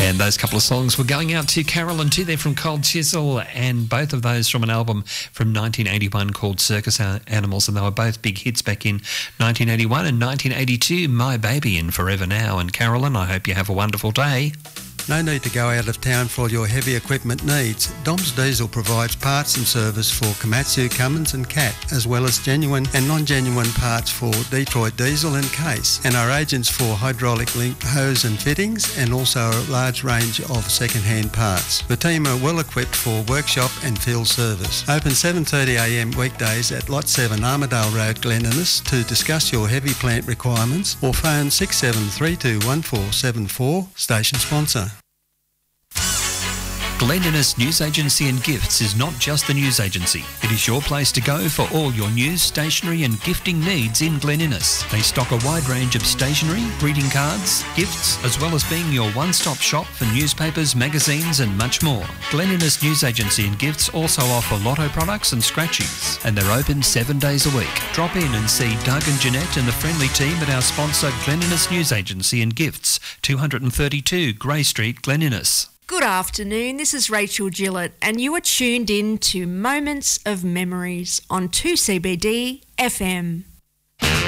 And those couple of songs were going out to Carol and 2 there from Cold Chisel, and both of those from an album from 1981 called Circus Animals, and they were both big hits back in 1981 and 1982, My Baby and Forever Now. And Carolyn, I hope you have a wonderful day. No need to go out of town for all your heavy equipment needs. Dom's Diesel provides parts and service for Komatsu, Cummins and Cat, as well as genuine and non-genuine parts for Detroit Diesel and Case, and are agents for hydraulic link hose and fittings, and also a large range of second-hand parts. The team are well equipped for workshop and field service. Open 7:30am weekdays at Lot 7 Armadale Road, Glen Innes, to discuss your heavy plant requirements, or phone 67321474, station sponsor. Glen Innes News Agency and Gifts is not just the news agency. It is your place to go for all your news, stationery and gifting needs in Glen Innes. They stock a wide range of stationery, greeting cards, gifts, as well as being your one-stop shop for newspapers, magazines and much more. Glen Innes News Agency and Gifts also offer lotto products and scratchies, and they're open 7 days a week. Drop in and see Doug and Jeanette and the friendly team at our sponsor Glen Innes News Agency and Gifts, 232 Grey Street, Glen Innes. Good afternoon, this is Rachel Gillett and you are tuned in to Moments of Memories on 2CBD FM.